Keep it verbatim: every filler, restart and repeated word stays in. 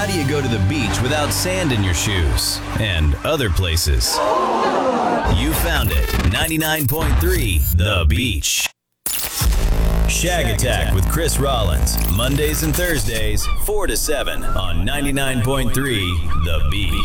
do you go to the beach without sand in your shoes? And other places. You found it. ninety-nine point three The Beach. Shag Attack with Chris Rollins. Mondays and Thursdays, four to seven on ninety-nine point three The Beach.